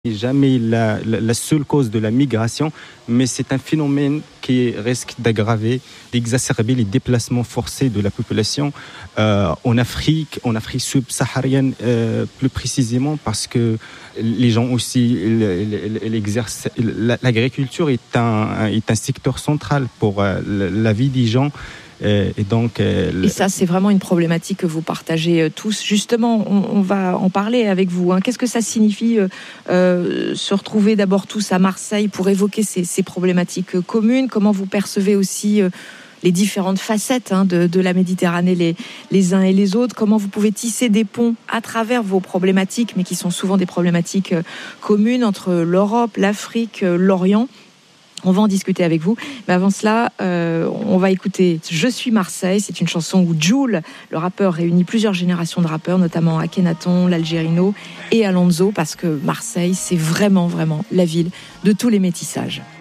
jamais la seule cause de la migration, mais c'est un phénomène qui risque d'aggraver, d'exacerber les déplacements forcés de la population en Afrique subsaharienne plus précisément, parce que les gens aussi l'exercent. L'agriculture est un secteur central pour la vie des gens. Et ça, c'est vraiment une problématique que vous partagez tous. Justement, on va en parler avec vous. Qu'est-ce que ça signifie se retrouver d'abord tous à Marseille pour évoquer ces problématiques communes? Comment vous percevez aussi les différentes facettes de la Méditerranée les uns et les autres? Comment vous pouvez tisser des ponts à travers vos problématiques, mais qui sont souvent des problématiques communes entre l'Europe, l'Afrique, l'Orient? On va en discuter avec vous. Mais avant cela, on va écouter « Je suis Marseille ». C'est une chanson où Jul, le rappeur, réunit plusieurs générations de rappeurs, notamment Akhenaton, l'Algérino et Alonso, parce que Marseille, c'est vraiment, vraiment la ville de tous les métissages.